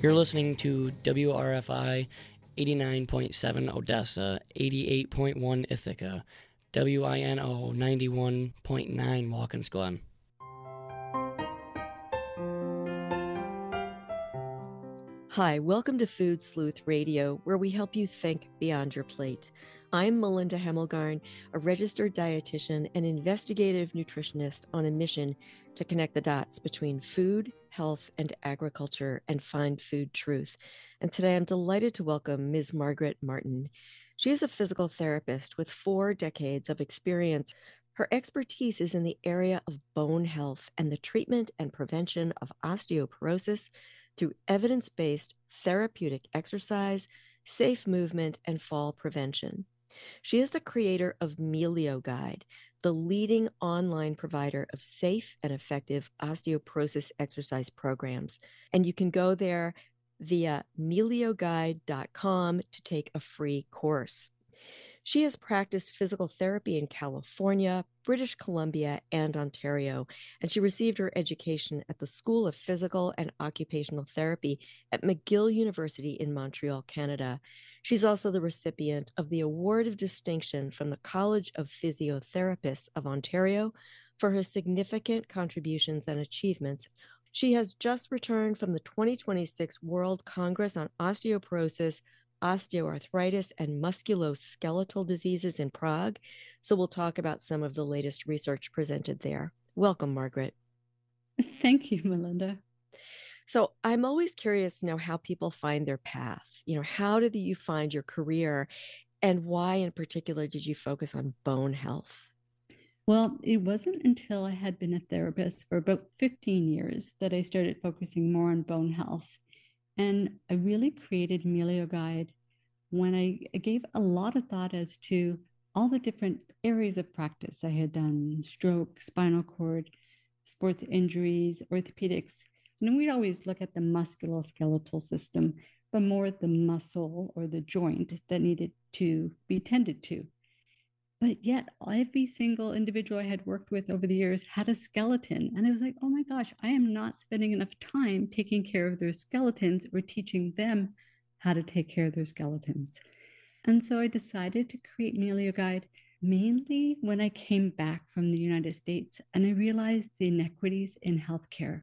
You're listening to WRFI 89.7 Odessa, 88.1 Ithaca, WINO 91.9 Watkins Glen. Hi, welcome to Food Sleuth Radio, where we help you think beyond your plate. I'm Melinda Hemmelgarn, a registered dietitian and investigative nutritionist on a mission to connect the dots between food, health, and agriculture and find food truth. And today I'm delighted to welcome Ms. Margaret Martin. She is a physical therapist with 4 decades of experience. Her expertise is in the area of bone health and the treatment and prevention of osteoporosis through evidence-based therapeutic exercise, safe movement, and fall prevention. She is the creator of Melio Guide, the leading online provider of safe and effective osteoporosis exercise programs. And you can go there via melioguide.com to take a free course. She has practiced physical therapy in California, British Columbia, and Ontario, and she received her education at the School of Physical and Occupational Therapy at McGill University in Montreal, Canada. She's also the recipient of the Award of Distinction from the College of Physiotherapists of Ontario for her significant contributions and achievements. She has just returned from the 2026 World Congress on Osteoporosis, Osteoarthritis, and Musculoskeletal Diseases in Prague. So we'll talk about some of the latest research presented there. Welcome, Margaret. Thank you, Melinda. So I'm always curious to know how people find their path. How did you find your career, and why in particular did you focus on bone health? Well, it wasn't until I had been a therapist for about 15 years that I started focusing more on bone health. And I really created Melio Guide when I gave a lot of thought as to all the different areas of practice. I had done stroke, spinal cord, sports injuries, orthopedics. And we'd always look at the musculoskeletal system, but more the muscle or the joint that needed to be tended to. But yet every single individual I had worked with over the years had a skeleton. And I was like, oh my gosh, I am not spending enough time taking care of their skeletons or teaching them how to take care of their skeletons. And so I decided to create Melio Guide mainly when I came back from the United States and I realized the inequities in healthcare.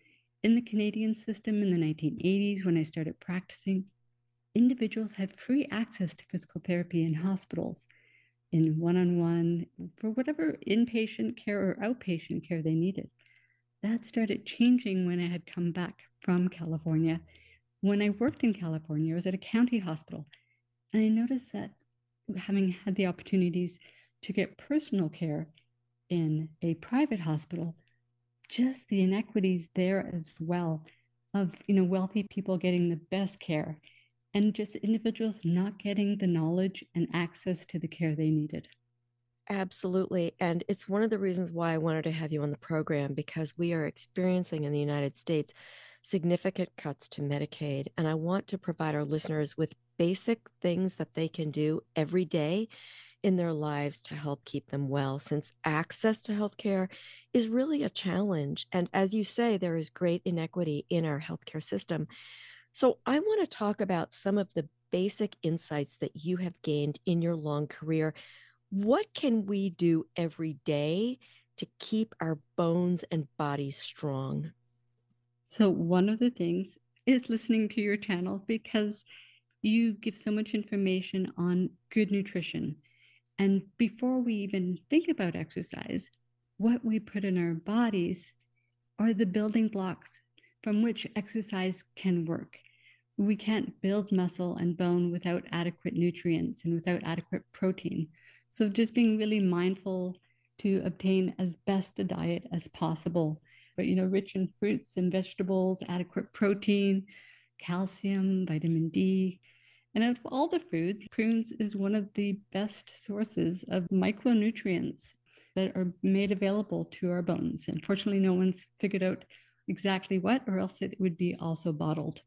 In the Canadian system in the 1980s, when I started practicing, individuals had free access to physical therapy in hospitals, in one-on-one, for whatever inpatient care or outpatient care they needed. That started changing when I had come back from California. When I worked in California, I was at a county hospital, and I noticed that having had the opportunities to get personal care in a private hospital, just the inequities there as well of, wealthy people getting the best care and just individuals not getting the knowledge and access to the care they needed. Absolutely. And it's one of the reasons why I wanted to have you on the program, because we are experiencing in the United States significant cuts to Medicaid. And I want to provide our listeners with basic things that they can do every day in their lives to help keep them well, since access to healthcare is really a challenge. And as you say, there is great inequity in our healthcare system. So I want to talk about some of the basic insights that you have gained in your long career. What can we do every day to keep our bones and bodies strong? So one of the things is listening to your channel, because you give so much information on good nutrition. And before we even think about exercise, what we put in our bodies are the building blocks from which exercise can work. We can't build muscle and bone without adequate nutrients and without adequate protein. So just being really mindful to obtain as best a diet as possible, but rich in fruits and vegetables, adequate protein, calcium, vitamin D. And out of all the foods, prunes is one of the best sources of micronutrients that are made available to our bones. Unfortunately, no one's figured out exactly what, or else it would be also bottled.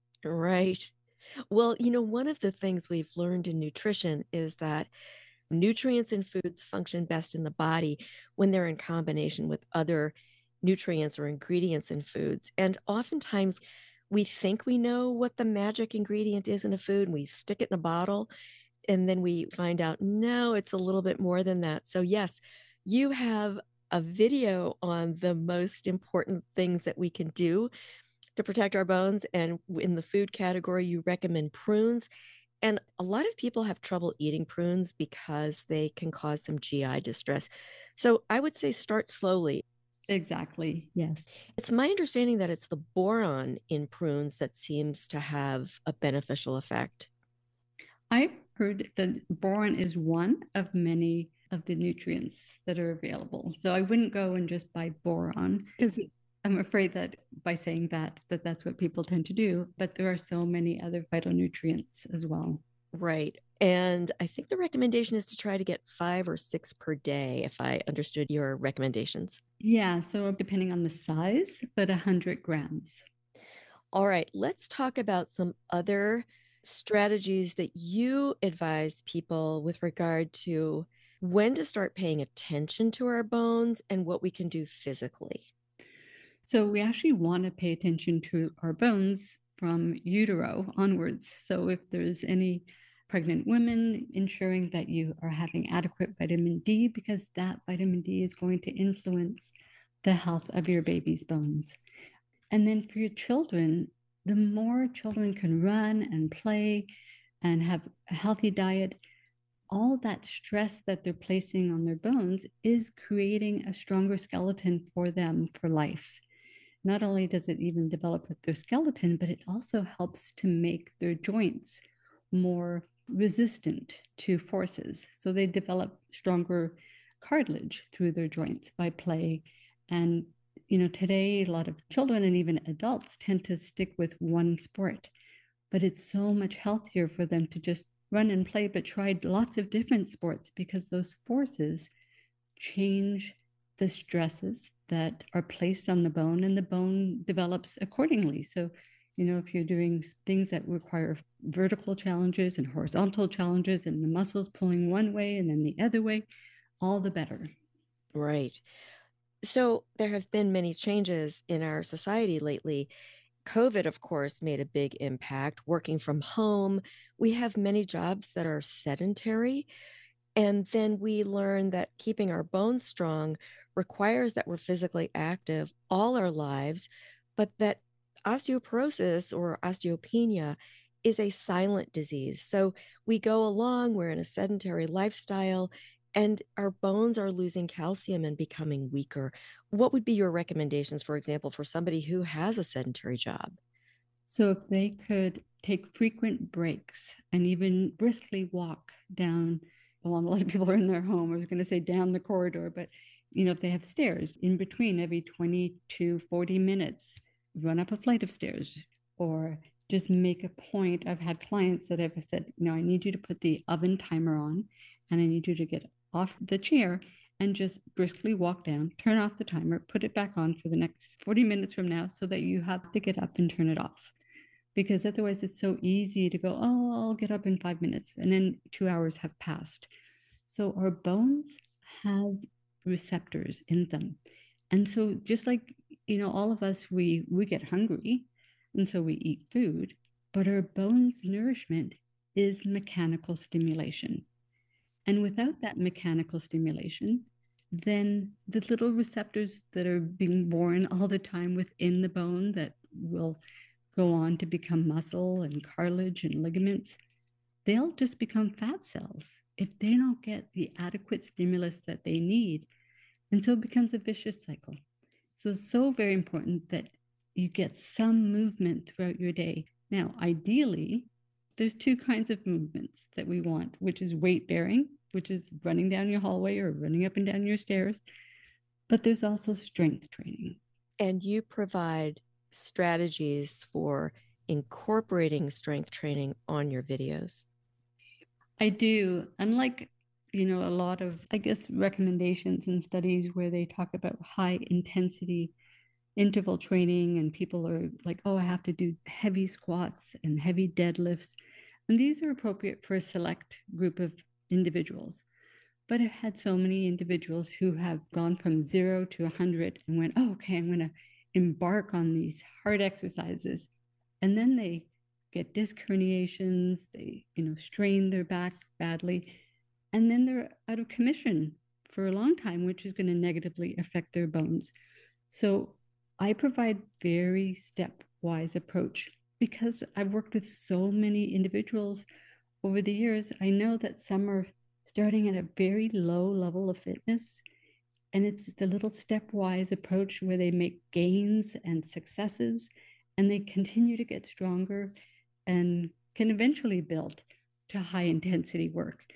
Right. Well, one of the things we've learned in nutrition is that nutrients in foods function best in the body when they're in combination with other nutrients or ingredients in foods. And oftentimes we think we know what the magic ingredient is in a food, and we stick it in a bottle, and then we find out, no, it's a little bit more than that. So, yes, you have a video on the most important things that we can do to protect our bones. And in the food category, you recommend prunes. And a lot of people have trouble eating prunes because they can cause some GI distress. So I would say start slowly. Exactly. Yes. It's my understanding that it's the boron in prunes that seems to have a beneficial effect. I've heard that boron is one of many of the nutrients that are available. So I wouldn't go and just buy boron, because I'm afraid that by saying that that's what people tend to do. But there are so many other phytonutrients as well. Right. And I think the recommendation is to try to get 5 or 6 per day, if I understood your recommendations. Yeah. So depending on the size, but 100 grams. All right. Let's talk about some other strategies that you advise people with regard to when to start paying attention to our bones and what we can do physically. So we actually want to pay attention to our bones from utero onwards. So if there's any pregnant women, ensuring that you are having adequate vitamin D, because that vitamin D is going to influence the health of your baby's bones. And then for your children, the more children can run and play and have a healthy diet, all that stress that they're placing on their bones is creating a stronger skeleton for them for life. Not only does it even develop with their skeleton, but it also helps to make their joints more resistant to forces. So they develop stronger cartilage through their joints by play. And, today a lot of children and even adults tend to stick with one sport, but it's so much healthier for them to just run and play, but try lots of different sports, because those forces change the stresses that are placed on the bone, and the bone develops accordingly. So, if you're doing things that require vertical challenges and horizontal challenges, and the muscles pulling one way and then the other way, all the better. Right. So there have been many changes in our society lately. COVID, of course, made a big impact. Working from home, we have many jobs that are sedentary. And then we learn that keeping our bones strong requires that we're physically active all our lives, but that osteoporosis or osteopenia is a silent disease. So we go along, we're in a sedentary lifestyle, and our bones are losing calcium and becoming weaker. What would be your recommendations, for example, for somebody who has a sedentary job? So if they could take frequent breaks and even briskly walk down, well, a lot of people are in their home. I was going to say down the corridor, but if they have stairs in between every 20 to 40 minutes, run up a flight of stairs, or just make a point. I've had clients that have said, I need you to put the oven timer on, and I need you to get off the chair and just briskly walk down, turn off the timer, put it back on for the next 40 minutes from now, so that you have to get up and turn it off. Because otherwise it's so easy to go, oh, I'll get up in 5 minutes, and then 2 hours have passed. So our bones have receptors in them. And so just like, all of us, we get hungry, and so we eat food, but our bones' nourishment is mechanical stimulation. And without that mechanical stimulation, then the little receptors that are being born all the time within the bone that will go on to become muscle and cartilage and ligaments, they'll just become fat cells if they don't get the adequate stimulus that they need. And so it becomes a vicious cycle. So it's so very important that you get some movement throughout your day. Now, ideally, there's two kinds of movements that we want, which is weight bearing, which is running down your hallway or running up and down your stairs. But there's also strength training. And you provide strategies for incorporating strength training on your videos. I do. Unlike, a lot of, I guess, recommendations and studies where they talk about high intensity interval training, and people are like, oh, I have to do heavy squats and heavy deadlifts. And these are appropriate for a select group of individuals. But I've had so many individuals who have gone from 0 to 100 and went, oh, okay, I'm going to embark on these hard exercises. And then they get disc herniations, they, strain their back badly, and then they're out of commission for a long time, which is going to negatively affect their bones. So I provide very stepwise approach because I've worked with so many individuals over the years. I know that some are starting at a very low level of fitness, and it's the little stepwise approach where they make gains and successes and they continue to get stronger and can eventually build to high intensity work.